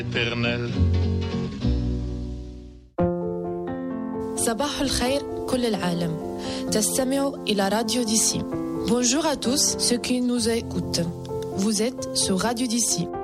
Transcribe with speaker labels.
Speaker 1: éternel.
Speaker 2: صباح الخير كل العالم. تستمعوا إلى راديو ديسي. Bonjour à tous ceux qui nous écoutent. Vous êtes sur Radio d'ici.